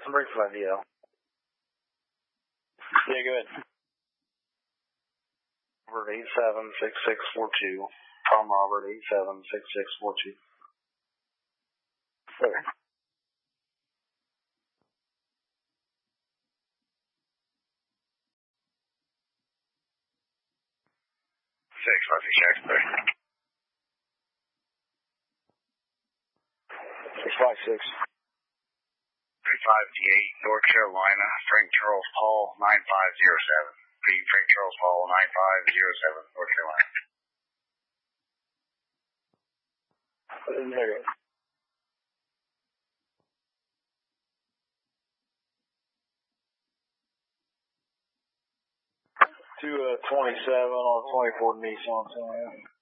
some break for my DL. Yeah, go ahead. Robert 876642. Tom Robert 876642. Okay. 656. 656. 35D8, North Carolina, Frank Charles Paul, 9507. Frank Charles Paul, 9507, North Carolina. There you go. To 27 on 24 Nissan.